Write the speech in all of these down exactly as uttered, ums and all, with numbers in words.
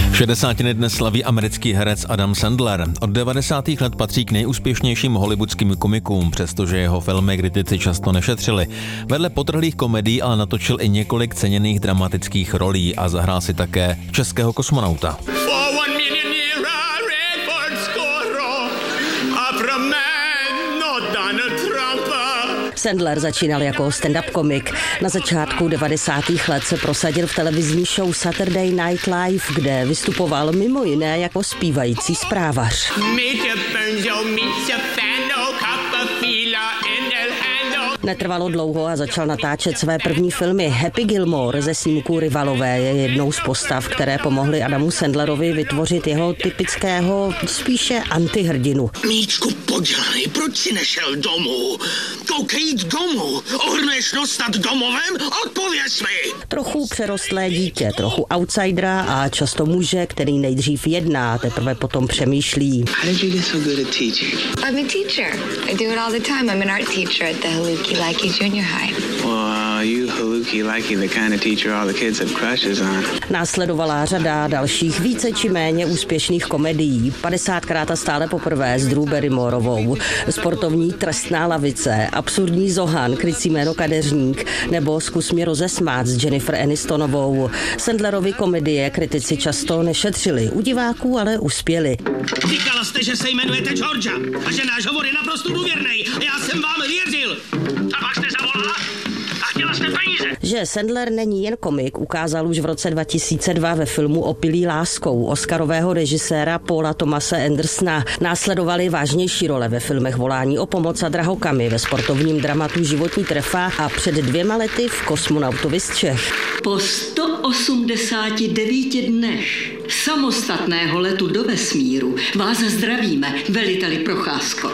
šedesátiny dnes slaví americký herec Adam Sandler. Od devadesátých let patří k nejúspěšnějším hollywoodským komikům, přestože jeho filmy kritici často nešetřili. Vedle potrhlých komedií ale natočil i několik ceněných dramatických rolí a zahrál si také českého kosmonauta. Sandler začínal jako stand-up komik. Na začátku devadesátých let se prosadil v televizní show Saturday Night Live, kde vystupoval mimo jiné jako zpívající zprávař. Netrvalo dlouho a začal natáčet své první filmy. Happy Gilmore ze snímků Rivalové je jednou z postav, které pomohly Adamu Sandlerovi vytvořit jeho typického, spíše antihrdinu. Míčku podělaný, proč si nešel domů? Koukej jít domů, ohrneš nos nad domovem? Odpověz mi! Trochu přerostlé dítě, trochu outsidera a často muže, který nejdřív jedná, teprve potom přemýšlí. How did you get so good at teaching? I'm a teacher. I do it all the time. I'm an art teacher at the Haluki Likey Junior High. Well, you Haluki Likey, the kind of teacher all the kids have crushes on. Následovala řada dalších více či méně úspěšných komedií. padesátkrát a stále poprvé s Drew Barrymorovou, sportovní Trestná lavice, absurdní Zohan, krycí jméno Kadeřník, nebo Zkus mě rozesmát s Jennifer Anistonovou. Sandlerovy komedie kritici často nešetřili, u diváků ale uspěli. Říkala jste, že se jmenujete Georgia a že náš hovor je naprosto důvěrný a já jsem vám věřil. A pak jste zavolala a chtěla jste peníze. Že Sandler není jen komik, ukázal už v roce dva tisíce dva ve filmu Opilý láskou oscarového režiséra Paula Thomase Andersona. Následovaly vážnější role ve filmech Volání o pomoc a Drahokamy, ve sportovním dramatu Životní trefa a před dvěma lety v Kosmonautovi z Čech. Po sto osmdesáti devíti dnech samostatného letu do vesmíru vás zdravíme, veliteli Procházko.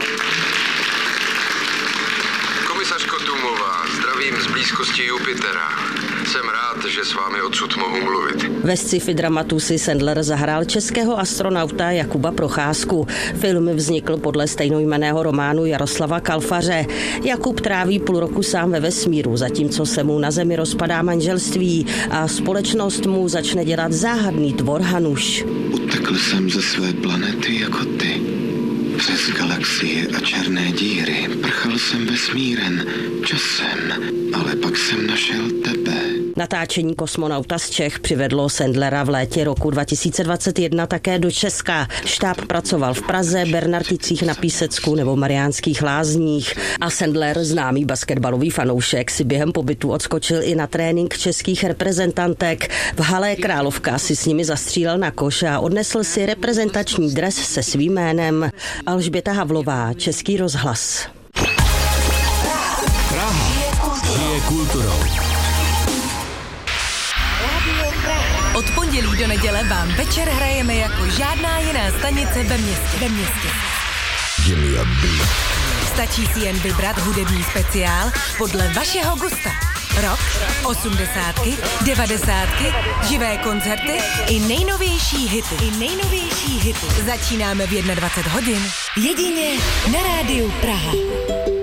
Komisařko Tumová, zdravím z blízkosti Jupitera. Jsem rád, že s vámi odsud mohu mluvit. Ve sci-fi dramatu si Sandler zahrál českého astronauta Jakuba Procházku. Film vznikl podle stejnojmenného románu Jaroslava Kalfaře. Jakub tráví půl roku sám ve vesmíru, zatímco se mu na Zemi rozpadá manželství a společnost mu začne dělat záhadný tvor Hanuš. Utekl jsem ze své planety jako ty. Přes galaxie a černé díry prchal jsem vesmírem, časem, ale pak jsem našel tebe. Natáčení Kosmonauta z Čech přivedlo Sandlera v létě roku dva tisíce dvacet jedna také do Česka. Štáb pracoval v Praze, Bernarticích na Písecku nebo Mariánských Lázních a Sandler, známý basketbalový fanoušek, si během pobytu odskočil i na trénink českých reprezentantek. V hale Královka si s nimi zastřílel na koš a odnesl si reprezentační dres se svým jménem. Alžběta Havlová, Český rozhlas. Praha žije kulturou. Od pondělí do neděle vám večer hrajeme jako žádná jiná stanice ve městě. Ve městě. Stačí si jen vybrat hudební speciál podle vašeho gusta. Rock, osmdesátky, devadesátky, živé koncerty i nejnovější hity. I nejnovější hity. Začínáme v dvacet jedna hodin. Jedině na rádiu Praha.